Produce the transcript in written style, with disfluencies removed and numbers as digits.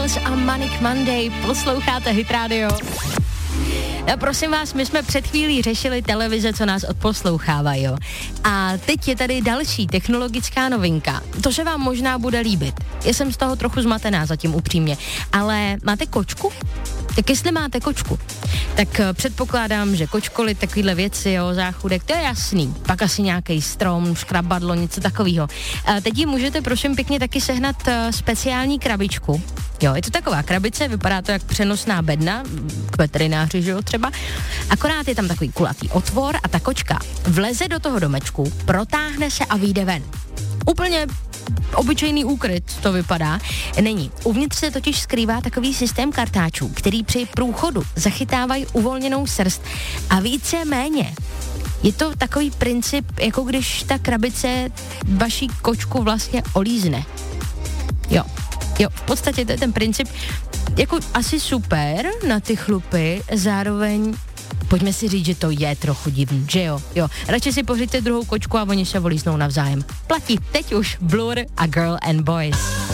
Girls a Manic Monday. Posloucháte Hit Radio. No, prosím vás, my jsme před chvílí řešili televize, co nás odposlouchávají, jo. A teď je tady další technologická novinka. To se vám možná bude líbit. Já jsem z toho trochu zmatená zatím upřímně. Ale máte kočku? Tak jestli máte kočku, tak předpokládám, že kočkolit, takovýhle věci, jo, záchudek, to je jasný. Pak asi nějaký strom, škrabadlo, něco takového. Teď ji můžete prosím pěkně taky sehnat speciální krabičku. Jo, je to taková krabice, vypadá to jak přenosná bedna, k veterináři, že jo, třeba. Akorát je tam takový kulatý otvor a ta kočka vleze do toho domečku, protáhne se a vyjde ven. Úplně obyčejný úkryt to vypadá. Není. Uvnitř se totiž skrývá takový systém kartáčů, který při průchodu zachytávají uvolněnou srst a víceméně je to takový princip, jako když ta krabice vaší kočku vlastně olízne. Jo, v podstatě to je ten princip, jako asi super na ty chlupy, zároveň pojďme si říct, že to je trochu divný, že jo? Radši si pořiďte druhou kočku a oni se volíznou navzájem. Platí teď už Blur a Girl and Boys.